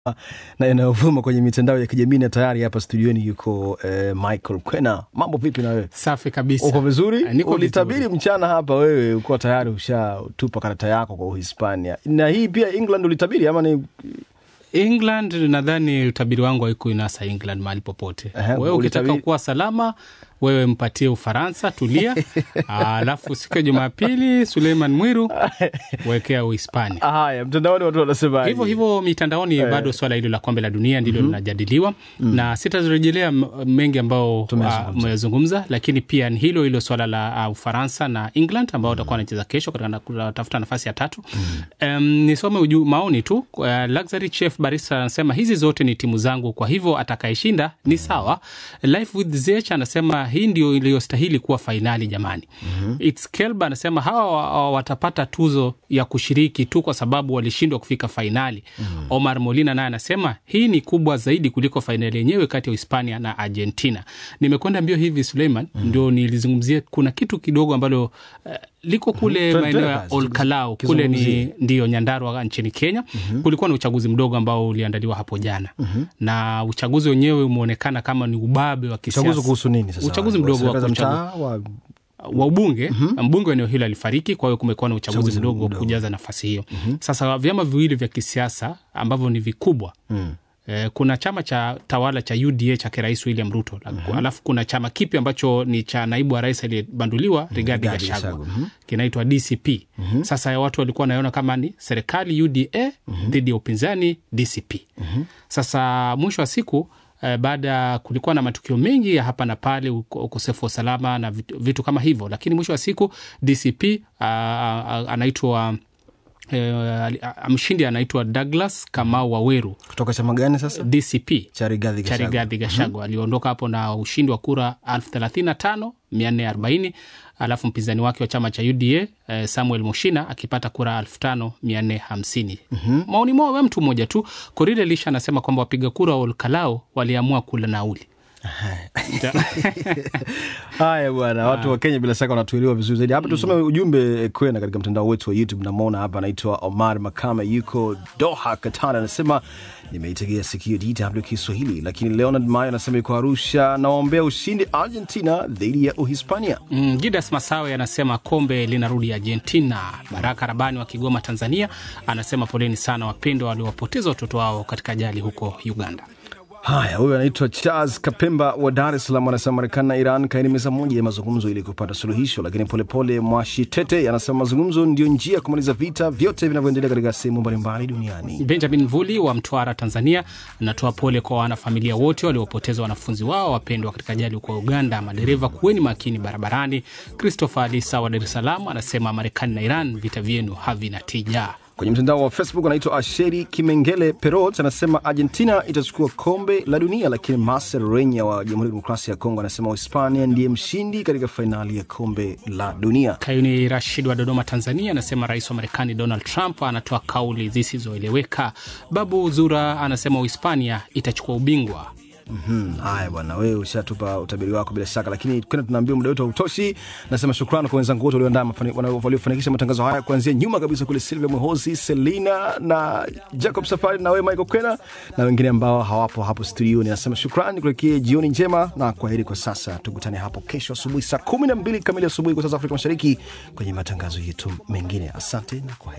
na yanayovuma kwenye mitandao ya kijamii, na tayari hapa studioni yuko Michael Kwena. Mambo vipi na wewe? Safi kabisa. Uko vizuri? Ulitabiri mchana hapa wewe uko tayari ushatupa karata yako kwa Uhispania. Na hii pia England ulitabiri ama ni England? Nadhani utabiri wangu haiko inasa England mahali popote. Wewe ukitaka kuwa salama, wewe mpatie Ufaransa, tulia. Alafu siku ya Jumapili Suleiman Mwiru wekea Uhispania. Haya, mtandaoni watu wanasema hivyo mitandaoni bado swala hilo la kombe la dunia ndilo linajadiliwa. Na sitazirejelea mengi ambao mmezungumza, lakini pia ni hilo swala la Ufaransa na England ambao watakuwa wanacheza kesho katika kutafuta nafasi ya 3. Nisome maoni tu. Luxury Chef Barista anasema hizi zote ni timu zangu, kwa hivyo atakayeshinda ni sawa. Life with Zech anasema hii ndio iliyostahili kuwa fainali jamani. It's Kelba anasema hawa watapata tuzo ya kushiriki tu kwa sababu walishindwa kufika fainali. Omar Molina naye anasema hii ni kubwa zaidi kuliko fainali yenyewe kati ya Hispania na Argentina. Nimekwenda mbio hivi Suleiman, ndio nilizungumzia kuna kitu kidogo ambalo liko kule maeneo ya Olkalau, kule ni ndio Nyandarua nchini Kenya. Kulikuwa na uchaguzi mdogo ambao uliandaliwa hapo jana. Na uchaguzi wenyewe umeonekana kama ni ubabe wa kisiasa. Uchaguzi kuhusu nini sasa? Uchaguzi mdogo wa ubunge. Mbunge wa eneo hilo alifariki, kwa hiyo kumekuwa na uchaguzi mdogo kujaza nafasi hiyo. Sasa vyama viwili vya kisiasa ambavyo ni vikubwa. Kuna chama cha tawala cha UDA cha Rais William Ruto. Alafu kuna chama kipi ambacho ni cha naibu wa rais aliyebanduliwa Rigathi Gachagua, kinaitwa DCP. Sasa watu walikuwa wanaona kama ni serikali UDA dhidi ya upinzani DCP. Sasa mwisho wa siku baada kulikuwa na matukio mengi ya hapa na pale, ukosefu wa usalama na vitu kama hivyo, lakini mwisho wa siku DCP anaitwa mshindi anaitwa Douglas Kamau Waweru. Kutoka chama gani sasa? DCP cha Rigathi Gachagua. Aliondoka hapo na ushindi wa kura 35,440. Alafu mpinzani wake wa chama cha UDA Samuel Mushina akipata kura 5,450. Maoni moja mtu mmoja tu. Korile Lisha anasema kwamba wapiga kura wa Olkalau waliamua kula nauli. Haya bwana, watu wa Kenya bila shaka wanatuelewa vizuri zaidi. Hapa tusome ujumbe Kwena katika mtandao wetu wa YouTube. Namuona hapa anaitwa Omar Makame, yuko Doha, Qatar, anasema nimeitegea sikio DW Kiswahili. Lakini Leonard Mayo anasema yuko Arusha, naombea ushindi Argentina dhidi ya Uhispania. Gidas Masawe anasema kombe linarudi Argentina. Baraka Rabani wa Kigoma, Tanzania, anasema poleni sana wapendwa waliowapoteza watoto wao katika ajali huko Uganda. Haya, huyu anaitwa Charles Kapemba wa Dar es Salaam, anasema Marekani na Iran kaini meza moja ya mazungumzo ili kupata suluhisho. Lakini Polepole Mwashitete anasema mazungumzo ndio njia ya kumaliza vita vyote vinavyoendelea katika sehemu mbalimbali duniani. Benjamin Vuli wa Mtwara, Tanzania, anatoa pole kwa wanafamilia wote waliopoteza wanafunzi wao wapendwa katika ajali huko Uganda. Madereva kuweni makini barabarani. Christopher Alisa wa Dar es Salaam anasema Marekani na Iran vita vyenu havina tija. Kwenye mtandao wa Facebook anaitwa Asheri Kimengele Perot anasema Argentina itachukua kombe la dunia, lakini Marcel Renya wa Jamhuri ya Demokrasia ya Kongo anasema Hispania ndiye mshindi katika fainali ya kombe la dunia. Kayuni Rashid wa Dodoma, Tanzania, anasema Rais wa Marekani Donald Trump anatoa kauli zisizoeleweka. Babu Zura anasema Hispania itachukua ubingwa. Haya bwana, wewe ushatupa utabiri wako bila shaka, lakini kwenda tunaambia muda wetu hautoshi. Nasema shukrani kwa wenzangu wote waliofanikisha matangazo haya, kuanzia nyuma kabisa kule Silvia Mwehozi, Selina na Jacob Safari, na wewe Michael Kwena na wengine ambao hawapo hapo studioni. Nasema shukrani, kuelekea jioni njema na kwaheri kwa sasa. Tukutane hapo kesho asubuhi saa 12 kamili asubuhi kwa saa za Afrika Mashariki kwenye matangazo yetu mengine. Asante na kwaheri.